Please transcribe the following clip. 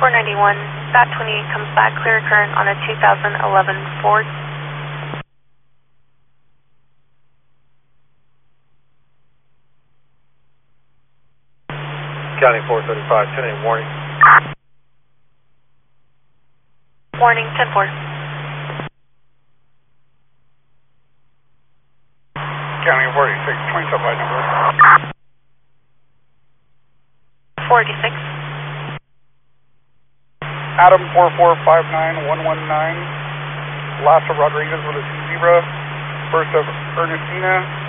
491, that 28 comes back clear current on a 2011 Ford. County 435, 10-8 warning. Warning, 10-4. County 46, 27 by number. 46. Adam 4459119. Last of Rodriguez with a Zebra. First of Ernestina.